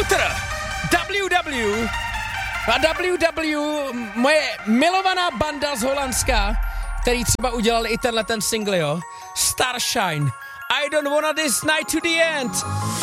Luther, WW a WW, moje milovaná banda z Holandska, který třeba udělali i ten single, jo. Starshine, I don't wanna this night to the end.